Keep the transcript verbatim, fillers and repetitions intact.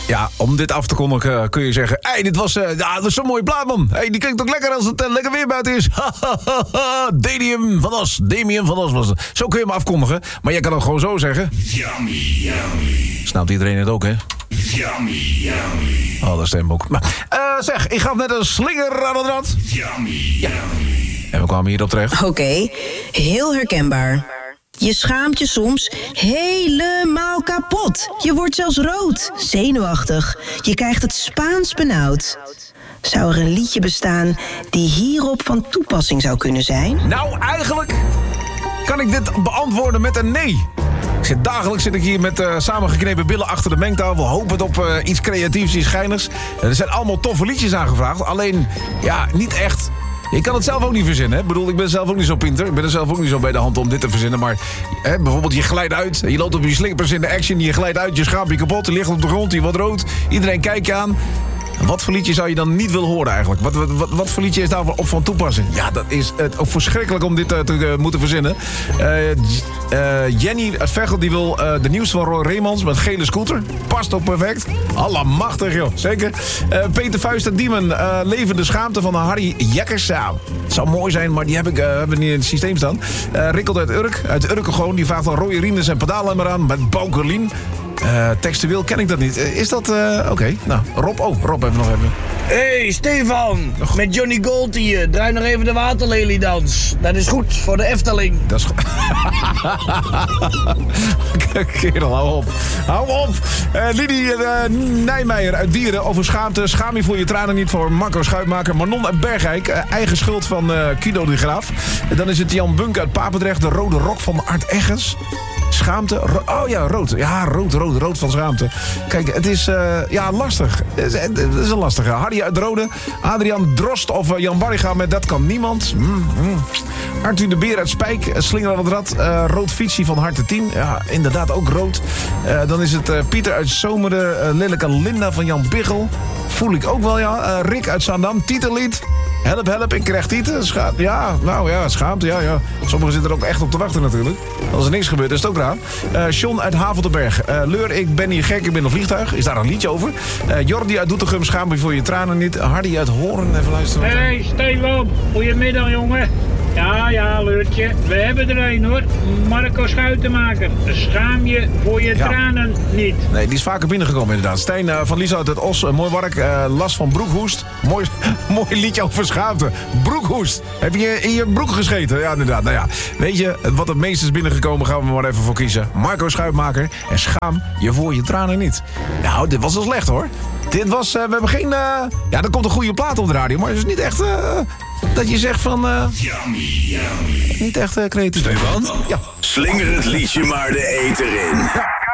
Ja, om dit af te kondigen kun je zeggen... Hé, hey, dit was, uh, ja, dat is zo'n mooie plaat, man. Hey, die klinkt toch lekker als het uh, lekker weer buiten is. Damian van As. Damian van As was het. Zo kun je hem afkondigen. Maar je kan het gewoon zo zeggen. Yummy, yummy. Snapt iedereen het ook, hè? Yummy, yummy. Oh, dat stem ook. Maar, uh, zeg, ik gaf net een slinger aan het rad. Yummy, yummy. Ja. En we kwamen hierop terecht. Oké, okay, heel herkenbaar. Je schaamt je soms helemaal kapot. Je wordt zelfs rood, zenuwachtig. Je krijgt het Spaans benauwd. Zou er een liedje bestaan die hierop van toepassing zou kunnen zijn? Nou, eigenlijk kan ik dit beantwoorden met een nee. Ik zit dagelijks zit ik hier met uh, samengeknepen billen achter de mengtafel... hopend op uh, iets creatiefs, iets schijnigs. Er zijn allemaal toffe liedjes aangevraagd. Alleen, ja, niet echt... Ik kan het zelf ook niet verzinnen. Hè? Ik bedoel, ik ben zelf ook niet zo pinter. Ik ben er zelf ook niet zo bij de hand om dit te verzinnen. Maar hè, bijvoorbeeld, je glijdt uit. Je loopt op je slippers in de action. Je glijdt uit, je schaamt je kapot. Je ligt op de grond, je wordt rood. Iedereen kijkt je aan. Wat voor liedje zou je dan niet willen horen eigenlijk? Wat, wat, wat, wat voor liedje is daarop van toepassing? Ja, dat is uh, ook verschrikkelijk om dit uh, te uh, moeten verzinnen. Uh, uh, Jenny uit Veghel die wil uh, de nieuwste van Roy Reemans met gele scooter. Past ook perfect. Allemachtig, joh. Zeker. Uh, Peter Vuist en Diemen. Uh, levende schaamte van Harry Jekkers. Ja, het zou mooi zijn, maar die heb ik uh, hebben niet in het systeem staan. Uh, Rikkelt uit Urk. Uit Urk gewoon. Die vraagt van Roy Rienes en pedaallemmer aan met Boukerlien. Uh, textueel ken ik dat niet. Uh, is dat... Uh, Oké, okay. Nou, Rob. Oh, Rob even nog even. Hey, Stefan. Oh. Met Johnny Gold hier. Draai nog even de waterleliedans. Dat is goed voor de Efteling. Dat is goed. Kerel, hou op. Hou op. Uh, Lidie uh, Nijmeijer uit Dieren over schaamte. Schaam je voor je tranen niet voor Marco Schuitmaker. Manon uit Bergijk. Uh, eigen schuld van uh, Kido de Graaf. Uh, dan is het Jan Bunk uit Papendrecht. De rode rok van Art Eggens. Schaamte. Ro- oh ja, rood. Ja, rood, rood, rood van schaamte. Kijk, het is uh, ja, lastig. Het is, het is een lastige. Harry uit Rode. Adriaan Drost of uh, Jan Barriga met Dat kan niemand. Mm, mm. Arthur de Beer uit Spijk. Slinger aan het rad. Uh, rood fietsie van Harte tien. Ja, inderdaad ook rood. Uh, dan is het uh, Pieter uit Zomeren. Uh, Lelijke Linda van Jan Biggel. Voel ik ook wel, ja. Uh, Rick uit Zaandam. Titellied. Help, help, ik krijg tieten. Scha- ja, nou ja, schaamte, ja, ja. Sommigen zitten er ook echt op te wachten natuurlijk. Als er niks gebeurt, is het ook raar. Uh, John uit Haveltenberg. Uh, Leur, ik ben hier gek, ik ben een vliegtuig. Is daar een liedje over? Uh, Jordi uit Doetinchem, schaam je voor je tranen niet. Hardy uit Hoorn, even luisteren. Hey, Stefan. Goedemiddag, jongen. Ja, ja, Leurtje. We hebben er een, hoor. Marco Schuitenmaker. Schaam je voor je ja. tranen niet. Nee, die is vaker binnengekomen inderdaad. Stijn uh, van Lies uit het Os, uh, mooi werk. Uh, Las van Broekhoest. Mooi, mooi liedje over schaamte. Broekhoest. Heb je in je broek gescheten? Ja, inderdaad. Nou ja, weet je, wat het meest is binnengekomen, gaan we maar even voor kiezen. Marco Schuitmaker. En schaam je voor je tranen niet. Nou, dit was wel slecht, hoor. Dit was, uh, we hebben geen... Uh, ja, er komt een goede plaat op de radio, maar het is niet echt... Uh, dat je zegt van... Uh, yummy, yummy. Niet echt uh, creatief. Stefan? Ja. Slinger het liedje maar de eter in. Ja.